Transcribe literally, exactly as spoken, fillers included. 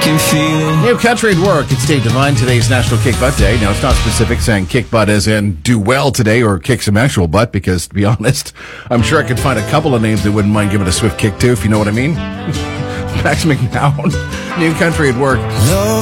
can feel it. New Country at Work. It's Dave Devine. Today's National Kick Butt Day. Now, it's not specific saying kick butt as in do well today or kick some actual butt, because, to be honest, I'm sure I could find a couple of names that wouldn't mind giving a swift kick to, if you know what I mean. Max McNown. New Country at Work.